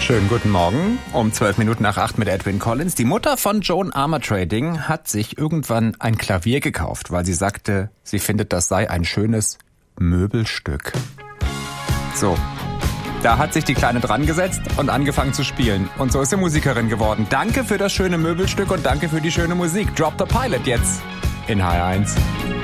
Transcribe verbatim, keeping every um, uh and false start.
Schönen guten Morgen, um zwölf Minuten nach acht mit Edwin Collins. Die Mutter von Joan Armatrading hat sich irgendwann ein Klavier gekauft, weil sie sagte, sie findet, das sei ein schönes Möbelstück. So, da hat sich die Kleine dran gesetzt und angefangen zu spielen. Und so ist sie Musikerin geworden. Danke für das schöne Möbelstück und danke für die schöne Musik. Drop the Pilot jetzt in H R eins.